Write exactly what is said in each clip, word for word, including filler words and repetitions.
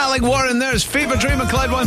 Alec Warren, there's Fever Dream and Clyde One.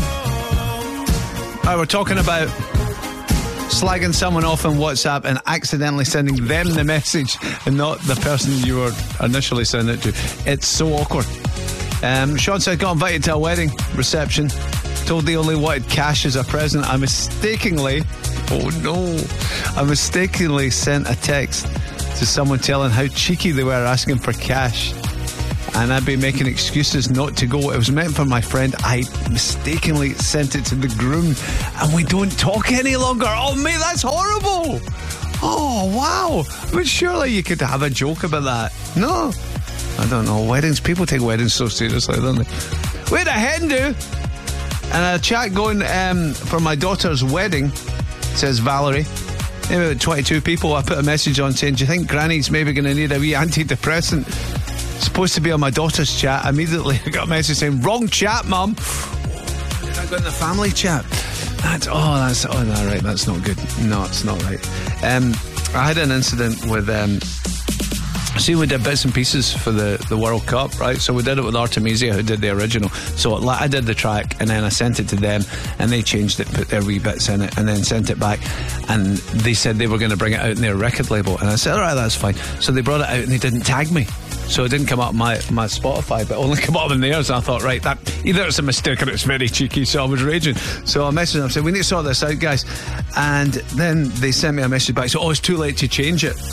Right, we're talking about slagging someone off on WhatsApp and accidentally sending them the message and not the person you were initially sending it to. It's so awkward. Um, Sean said, got invited to a wedding reception. Told they only wanted cash as a present. I mistakenly, oh no, I mistakenly sent a text to someone telling how cheeky they were asking for cash. And I'd be making excuses not to go. It was meant for my friend. I mistakenly sent it to the groom, and we don't talk any longer. Oh, mate, that's horrible. Oh, wow. I mean, surely you could have a joke about that. No. I don't know. Weddings, people take weddings so seriously, don't they? We had a hen do. And a chat going um, for my daughter's wedding, says Valerie. Maybe about twenty-two people. I put a message on saying, do you think Granny's maybe going to need a wee antidepressant? Supposed to be on my daughter's chat. Immediately I got a message saying, wrong chat, Mum. Did I go in the family chat? That's, oh, that's, oh, no, right, that's not good. No, it's not right. Um, I had an incident with, um, see, we did bits and pieces for the, the World Cup, right? So we did it with Artemisia, who did the original. So like, I did the track, and then I sent it to them, and they changed it, put their wee bits in it, and then sent it back. And they said they were going to bring it out in their record label. And I said, all right, that's fine. So they brought it out, and they didn't tag me. So it didn't come up on my, my Spotify, but only come up on theirs. And I thought, right, that either it's a mistake or it's very cheeky. So I was raging. So I messaged them, I said, we need to sort this out, guys. And then they sent me a message back. So, oh, it's too late to change it.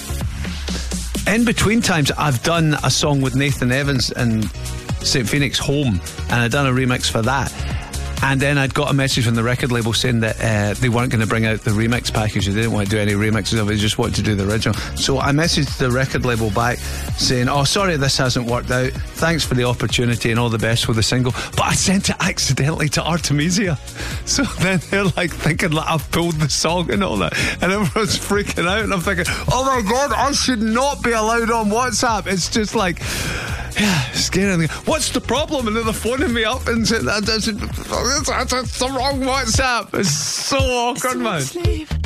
In between times, I've done a song with Nathan Evans and Saint Phoenix, Home, and I'd done a remix for that. And then I'd got a message from the record label saying that uh, they weren't going to bring out the remix package. They didn't want to do any remixes of it. They just wanted to do the original. So I messaged the record label back saying, oh, sorry, this hasn't worked out. Thanks for the opportunity and all the best with the single. But I sent it accidentally to Artemisia. So then they're like thinking like I've pulled the song and all that. And everyone's freaking out. And I'm thinking, oh my God, I should not be allowed on WhatsApp. It's just like... yeah, scary. What's the problem? And then they're phoning me up and saying that that's, that's, that's the wrong WhatsApp. It's so awkward, man.